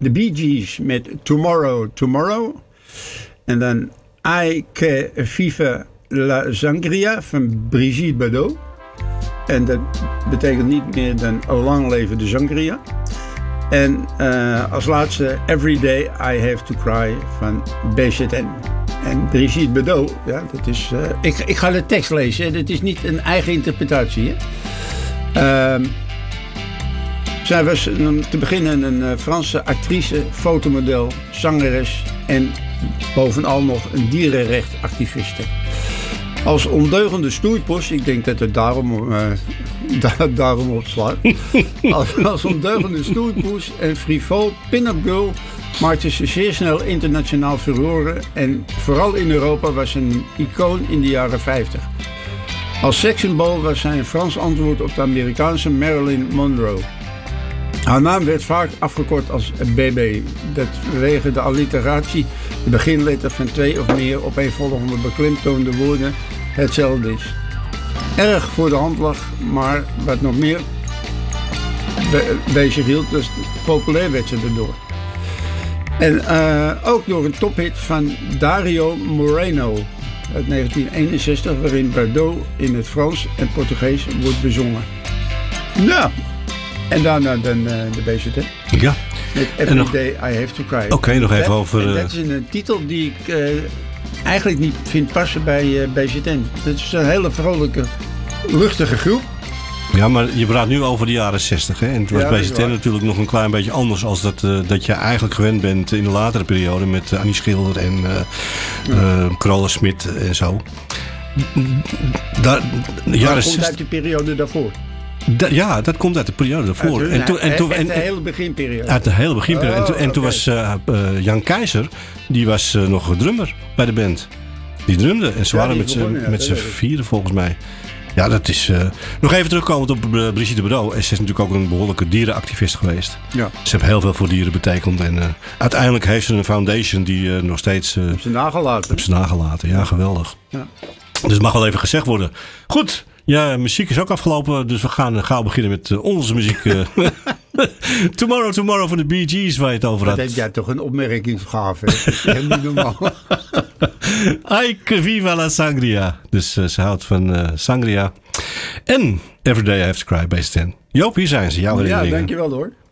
de Bee Gees met Tomorrow, Tomorrow. En dan Ay que viva la sangria van Brigitte Bardot. En dat betekent niet meer dan O lang leven de sangria. En als laatste Every Day I Have to Cry van BZN. En Brigitte Bardot, ja, dat is... ik ga de tekst lezen, dat is niet een eigen interpretatie. Hè? Zij was te beginnen een Franse actrice, fotomodel, zangeres en bovenal nog een dierenrechtenactiviste. Als ondeugende stoeipoes, ik denk dat het daarom opslaat. Als ondeugende stoeipoes en frivol pin-up girl maakte ze zeer snel internationaal furoren en vooral in Europa was ze een icoon in de jaren 50. Als sekssymbool was zij een Frans antwoord op de Amerikaanse Marilyn Monroe. Haar naam werd vaak afgekort als BB, dat vanwege de alliteratie, de beginletter van 2 of meer opeenvolgende beklemtoonde woorden hetzelfde is. Erg voor de hand lag, maar wat nog meer bezig hield, dus populair werd ze erdoor. En ook door een tophit van Dario Moreno uit 1961, waarin Bardot in het Frans en Portugees wordt bezongen. Nou, en daarna dan de BZN. Ja. Met Every Day I Have to Cry. Oké, nog even over... En dat is een titel die ik eigenlijk niet vind passen bij BZN. Het is een hele vrolijke, luchtige groep. Ja, maar je praat nu over de jaren 60. Hè? En het was bij BZN natuurlijk nog een klein beetje anders als dat je eigenlijk gewend bent in de latere periode met Annie Schilder en Carola Smit en zo. Dat komt uit de periode daarvoor. Ja, dat komt uit de periode daarvoor. Uit de hele beginperiode. Uit de hele beginperiode. En toen was Jan Keizer, die was nog drummer bij de band. Die drumde. En ze waren met z'n vieren volgens mij. Ja, dat is... nog even terugkomend op Brigitte Bardot. Ze is natuurlijk ook een behoorlijke dierenactivist geweest. Ja. Ze heeft heel veel voor dieren betekend. En uiteindelijk heeft ze een foundation die nog steeds... Heb ze nagelaten. Heb ze nagelaten, ja, geweldig. Ja. Dus het mag wel even gezegd worden. Goed, ja, muziek is ook afgelopen. Dus we gaan gauw beginnen met onze muziek. Tomorrow, Tomorrow van de Bee Gees, waar je het over had. Dat heb jij toch een opmerkingsgave. Dat is helemaal niet normaal. Ay que viva la sangria. Dus ze houdt van sangria. En Every Day I Have to Cry, BZN. Joop, hier zijn ze. Jouw herinneringen. Ja, dankjewel hoor.